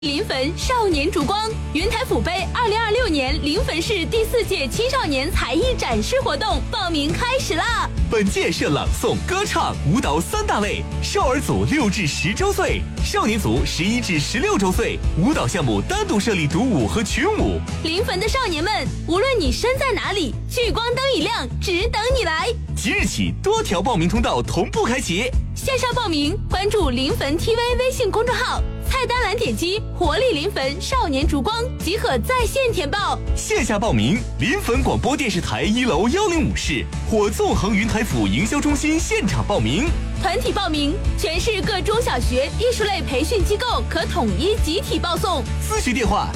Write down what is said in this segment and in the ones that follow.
临汾少年烛光云台府杯2026年临汾市第4届青少年才艺展示活动报名开始啦！ 本届设朗诵、歌唱、舞蹈3大类，少儿组6至10周岁，少年组11至16周岁。舞蹈项目单独设立独舞和群舞。 临汾的少年们，无论你身在哪里，聚光灯一亮，只等你来。 即日起，多条报名通道同步开启。 线上报名，关注临汾 TV 微信公众号，菜单栏点击“活力临汾少年烛光”即可在线填报。 线下报名，临汾广播电视台1楼105室或纵横云台府营销中心现场报名。 团体报名，全市各中小学艺术类培训机构可统一集体报送。 咨询电话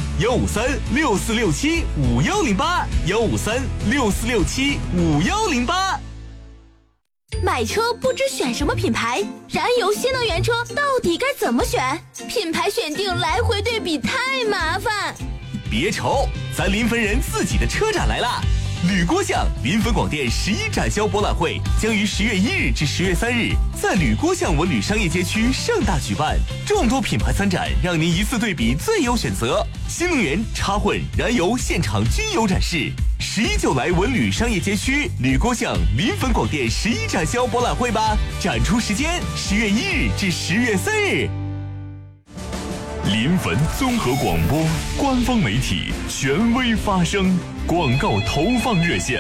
153-6467-5108，153-6467-5108。 买车不知选什么品牌，燃油新能源车到底该怎么选？品牌选定来回对比太麻烦。 别愁，咱临汾人自己的车展来啦！铝锅巷临汾广电11展销博览会将于10月1日至10月3日在铝锅巷文旅商业街区盛大举办，众多品牌参展，让您一次对比最优选择。新能源、插混、燃油现场均有展示。11就来文旅商业街区铝锅巷临汾广电11展销博览会吧！展出时间10月1日至10月3日。 临汾综合广播官方媒体，权威发声。广告投放热线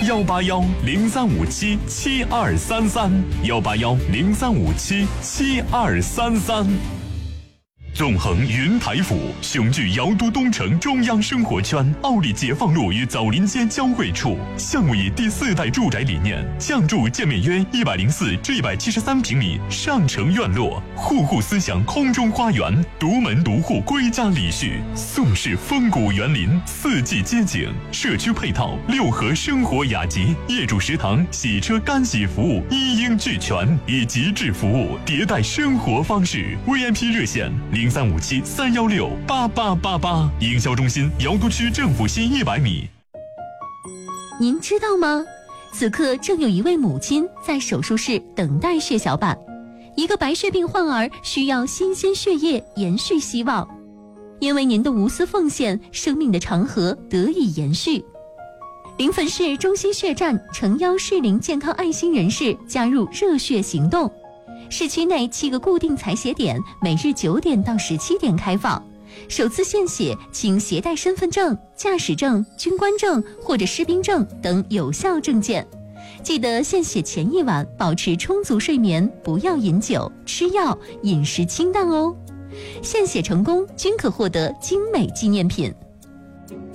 ：181-0357-7233，181-0357-7233。纵横云台府雄踞瑶都东城中央生活圈奥利解放路与枣林街交汇处，项目以第4代住宅理念，降筑建面约104至173平米上城院落，户户思想空中花园，独门独户归家礼序，宋式风骨园林，4季街景，社区配套6合生活雅集，业主食堂、洗车干洗服务一应俱全，以极致服务迭代生活方式。VIP 热线0357-316-8888，营销中心瑶都区政府西100米。 您知道吗？此刻正有一位母亲在手术室等待血小板，一个白血病患儿需要新鲜血液延续希望。因为您的无私奉献，生命的长河得以延续。临汾市中心血站诚邀适龄健康爱心人士加入热血行动。市区内7个固定采血点，每日9点到17点开放。首次献血请携带身份证、驾驶证、军官证或者士兵证等有效证件。记得献血前1晚保持充足睡眠，不要饮酒、吃药，饮食清淡哦。献血成功均可获得精美纪念品。